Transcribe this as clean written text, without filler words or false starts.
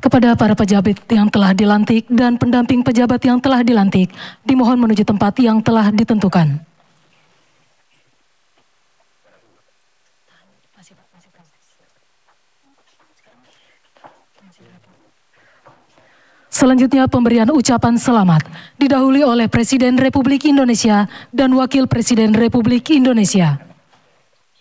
Kepada para pejabat yang telah dilantik dan pendamping pejabat yang telah dilantik, dimohon menuju tempat yang telah ditentukan. Selanjutnya pemberian ucapan selamat didahului oleh Presiden Republik Indonesia dan Wakil Presiden Republik Indonesia.